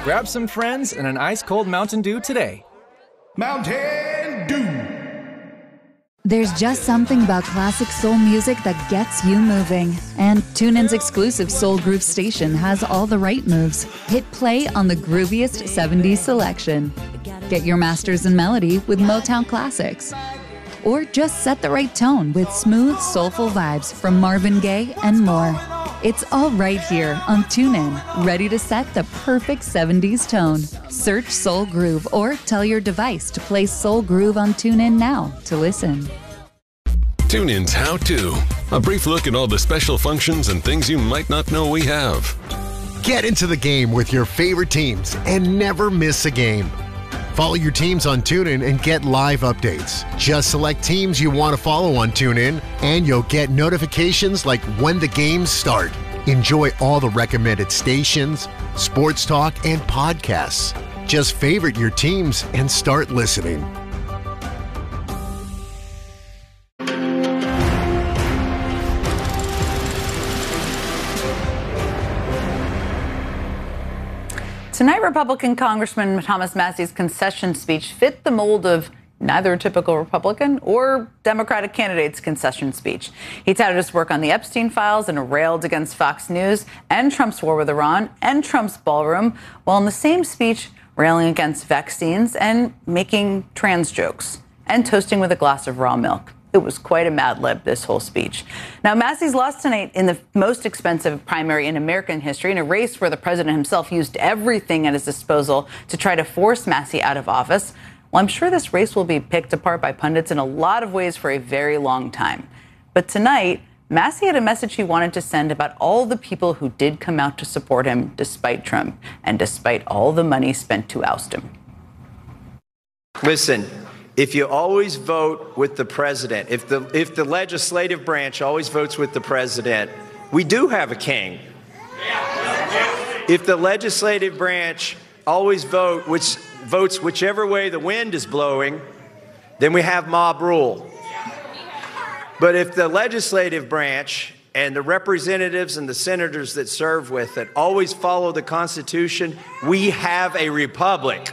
Grab some friends and an ice-cold Mountain Dew today. Mountain Dew. There's just something about classic soul music that gets you moving. And TuneIn's exclusive Soul Groove station has all the right moves. Hit play on the grooviest 70s selection. Get your masters in melody with Motown Classics. Or just set the right tone with smooth, soulful vibes from Marvin Gaye and more. It's all right here on TuneIn, ready to set the perfect 70s tone. Search Soul Groove or tell your device to play Soul Groove on TuneIn now to listen. TuneIn's How To. A brief look at all the special functions and things you might not know we have. Get into the game with your favorite teams and never miss a game. Follow your teams on TuneIn and get live updates. Just select teams you want to follow on TuneIn, and you'll get notifications like when the games start. Enjoy all the recommended stations, sports talk, and podcasts. Just favorite your teams and start listening. Tonight, Republican Congressman Thomas Massie's concession speech fit the mold of neither a typical Republican or Democratic candidate's concession speech. He touted his work on the Epstein files and railed against Fox News and Trump's war with Iran and Trump's ballroom, while in the same speech railing against vaccines and making trans jokes and toasting with a glass of raw milk. It was quite a Mad Lib, this whole speech. Now, Massie's lost tonight in the most expensive primary in American history, in a race where the president himself used everything at his disposal to try to force Massie out of office. Well, I'm sure this race will be picked apart by pundits in a lot of ways for a very long time. But tonight, Massie had a message he wanted to send about all the people who did come out to support him despite Trump and despite all the money spent to oust him. Listen. If you always vote with the president, if the legislative branch always votes with the president, we do have a king. If the legislative branch always votes whichever way the wind is blowing, then we have mob rule. But if the legislative branch and the representatives and the senators that serve with it always follow the Constitution, we have a republic.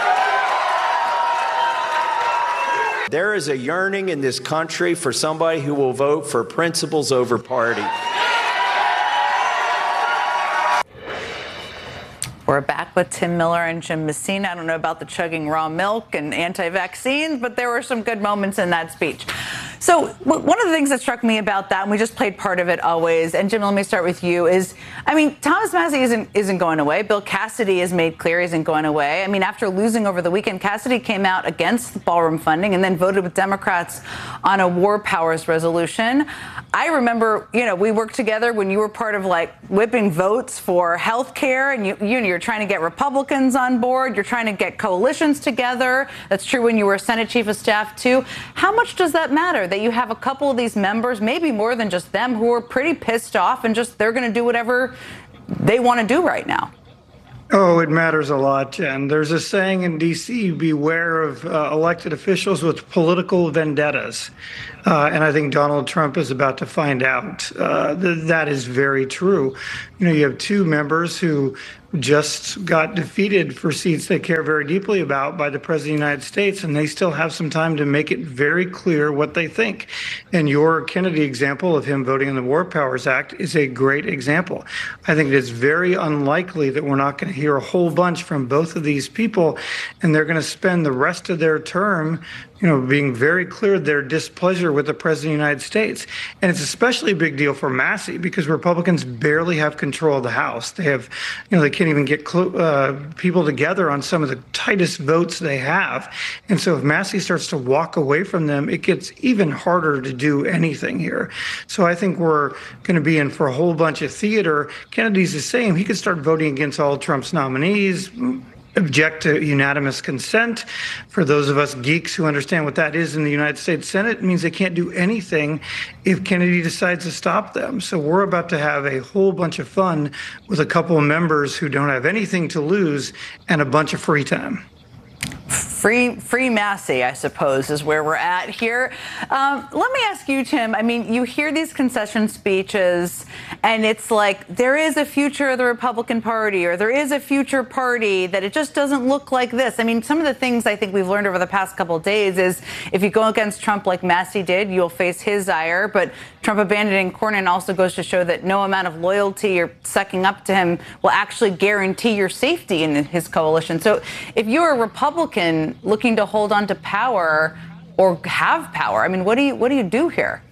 There is a yearning in this country for somebody who will vote for principles over party. We're back with Tim Miller and Jim Messina. I don't know about the chugging raw milk and anti-vaccines, but there were some good moments in that speech. So one of the things that struck me about that, and we just played part of it always, and Jim, let me start with you, is, I mean, Thomas Massie isn't going away. Bill Cassidy has made clear he isn't going away. I mean, after losing over the weekend, Cassidy came out against the ballroom funding and then voted with Democrats on a war powers resolution. I remember, we worked together when you were part of whipping votes for health care, and you're trying to get Republicans on board. You're trying to get coalitions together. That's true when you were Senate Chief of Staff, too. How much does that matter that you have a couple of these members, maybe more than just them, who are pretty pissed off and just they're going to do whatever they want to do right now? Oh, it matters a lot, Jen. There's a saying in D.C., beware of elected officials with political vendettas. And I think Donald Trump is about to find out that is very true. You have two members who just got defeated for seats they care very deeply about by the President of the United States, and they still have some time to make it very clear what they think. And your Kennedy example of him voting in the War Powers Act is a great example. I think it is very unlikely that we're not going to hear a whole bunch from both of these people, and they're going to spend the rest of their term being very clear their displeasure with the President of the United States. And it's especially a big deal for Massie because Republicans barely have control of the House. They have, they can't even get people together on some of the tightest votes they have. And so if Massie starts to walk away from them, it gets even harder to do anything here. So I think we're going to be in for a whole bunch of theater. Kennedy's the same. He could start voting against all Trump's nominees, object to unanimous consent. For those of us geeks who understand what that is in the United States Senate, it means they can't do anything if Kennedy decides to stop them. So we're about to have a whole bunch of fun with a couple of members who don't have anything to lose and a bunch of free time. Free Massey, I suppose, is where we're at here. Let me ask you, Tim. I mean, you hear these concession speeches, and it's like there is a future of the Republican Party, or there is a future party, that it just doesn't look like this. I mean, some of the things I think we've learned over the past couple of days is if you go against Trump like Massey did, you'll face his ire. But Trump abandoning Cornyn also goes to show that no amount of loyalty or sucking up to him will actually guarantee your safety in his coalition. So if you're a Republican looking to hold on to power or have power, I mean, what do you do here?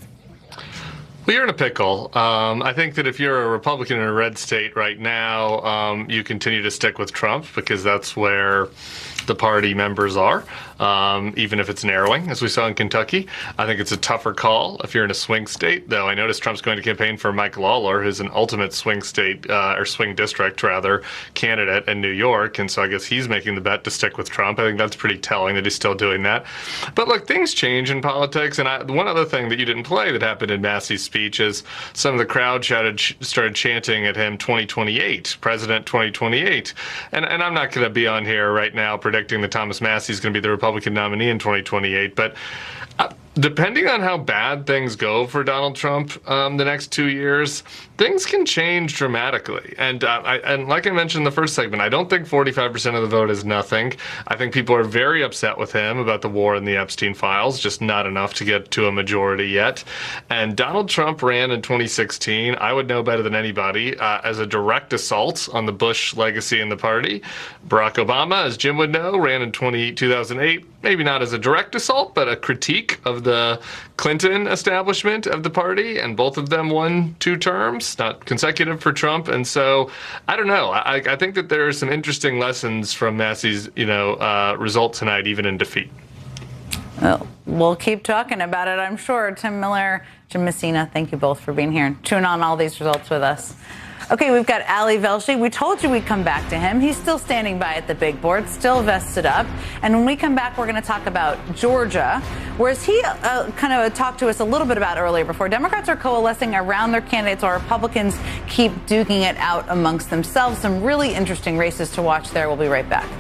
Well, you're in a pickle. I think that if you're a Republican in a red state right now, you continue to stick with Trump because that's where the party members are, even if it's narrowing, as we saw in Kentucky. I think it's a tougher call if you're in a swing state, though. I noticed Trump's going to campaign for Mike Lawler, who's an ultimate swing state, or swing district, rather, candidate in New York, and so I guess he's making the bet to stick with Trump. I think that's pretty telling that he's still doing that. But look, things change in politics, and one other thing that you didn't play that happened in Massey's speech is some of the crowd started chanting at him 2028, President 2028. And I'm not going to be on here right now predicting that Thomas Massey is going to be the Republican nominee in 2028, but depending on how bad things go for Donald Trump the next 2 years, things can change dramatically. And like I mentioned in the first segment, I don't think 45% of the vote is nothing. I think people are very upset with him about the war in the Epstein files, just not enough to get to a majority yet. And Donald Trump ran in 2016, I would know better than anybody, as a direct assault on the Bush legacy in the party. Barack Obama, as Jim would know, ran in 2008, maybe not as a direct assault, but a critique of the Clinton establishment of the party, and both of them won 2 terms, not consecutive for Trump. And so I don't know. I think that there are some interesting lessons from Massey's, result tonight, even in defeat. Well, we'll keep talking about it, I'm sure. Tim Miller, Jim Messina, thank you both for being here and chewing on all these results with us. Okay, we've got Ali Velshi. We told you we'd come back to him. He's still standing by at the big board, still vested up. And when we come back, we're going to talk about Georgia, whereas he kind of talked to us a little bit about earlier before. Democrats are coalescing around their candidates while Republicans keep duking it out amongst themselves. Some really interesting races to watch there. We'll be right back.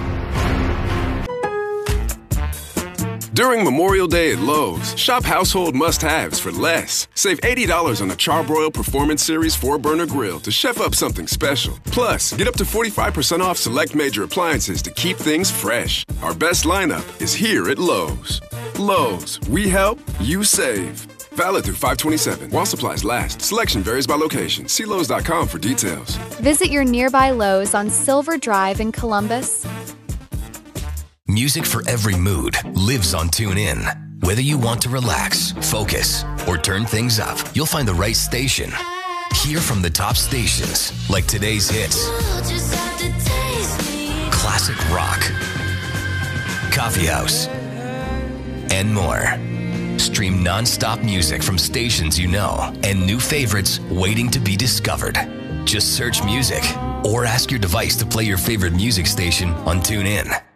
During Memorial Day at Lowe's, shop household must-haves for less. Save $80 on the Charbroil Performance Series 4-burner grill to chef up something special. Plus, get up to 45% off select major appliances to keep things fresh. Our best lineup is here at Lowe's. Lowe's, we help, you save. Valid through 5/27 while supplies last. Selection varies by location. See Lowe's.com for details. Visit your nearby Lowe's on Silver Drive in Columbus. Music for every mood lives on TuneIn. Whether you want to relax, focus, or turn things up, you'll find the right station. Hear from the top stations like today's hits, classic rock, coffee house, and more. Stream non-stop music from stations you know and new favorites waiting to be discovered. Just search music or ask your device to play your favorite music station on TuneIn.